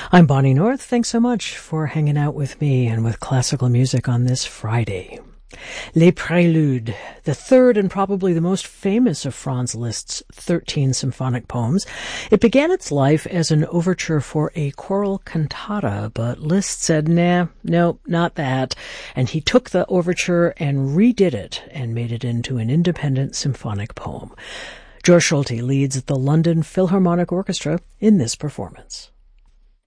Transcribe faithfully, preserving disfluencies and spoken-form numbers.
I'm Bonnie North. Thanks so much for hanging out with me and with classical music on this Friday. Les Préludes, the third and probably the most famous of Franz Liszt's thirteen symphonic poems. It began its life as an overture for a choral cantata, but Liszt said, nah, no, not that. And he took the overture and redid it and made it into an independent symphonic poem. George Solti leads the London Philharmonic Orchestra in this performance.